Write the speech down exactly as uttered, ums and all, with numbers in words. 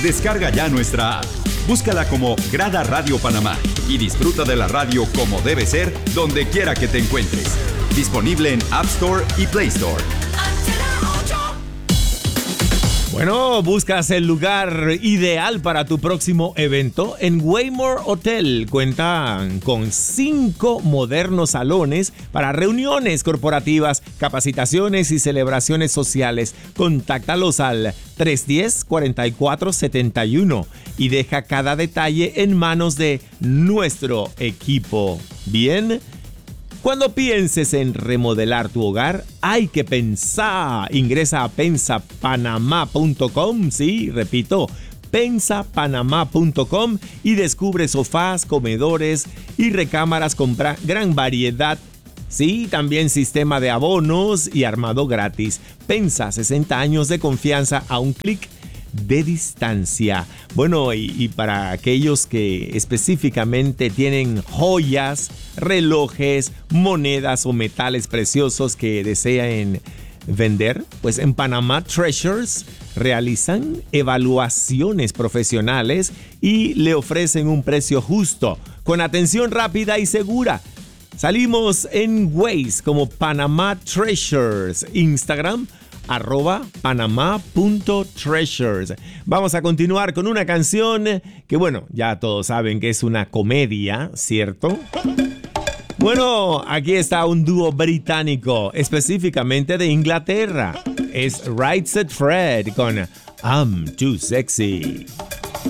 Descarga ya nuestra app. Búscala como Grada Radio Panamá y disfruta de la radio como debe ser donde quiera que te encuentres. Disponible en App Store y Play Store. Bueno, ¿buscas el lugar ideal para tu próximo evento? En Waymore Hotel cuentan con cinco modernos salones para reuniones corporativas, capacitaciones y celebraciones sociales. Contáctalos al tres uno cero, cuatro cuatro siete uno y deja cada detalle en manos de nuestro equipo. Bien. Cuando pienses en remodelar tu hogar, hay que pensar. Ingresa a pensa panamá punto com, sí, repito, pensa panamá punto com y descubre sofás, comedores y recámaras con gran variedad. Sí, también sistema de abonos y armado gratis. Pensa, sesenta años de confianza a un clic de distancia. Bueno, y, y para aquellos que específicamente tienen joyas, relojes, monedas o metales preciosos que desean vender, pues en Panamá Treasures realizan evaluaciones profesionales y le ofrecen un precio justo, con atención rápida y segura. Salimos en Waze como Panamá Treasures, Instagram arroba panamá.treasures. Vamos a continuar con una canción que, bueno, ya todos saben que es una comedia, ¿cierto? Bueno, aquí está un dúo británico, específicamente de Inglaterra. Es Right Said Fred con I'm Too Sexy.